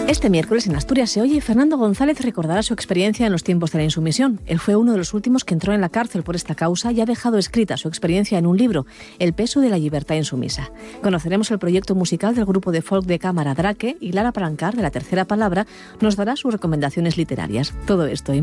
Este miércoles en Asturias se oye y Fernando González recordará su experiencia en los tiempos de la insumisión. Él fue uno de los últimos que entró en la cárcel por esta causa y ha dejado escrita su experiencia en un libro, El peso de la libertad insumisa. Conoceremos el proyecto musical del grupo de folk de cámara Drake y Lara Palancar, de La Tercera Palabra, nos dará sus recomendaciones literarias. Todo esto y